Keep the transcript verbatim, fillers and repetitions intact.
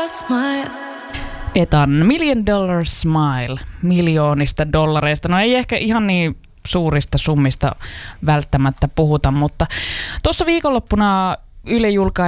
smile. Etan Million Dollar Smile, miljoonista dollareista. No ei ehkä ihan niin suurista summista välttämättä puhuta, mutta tuossa viikonloppuna Yle julkaisi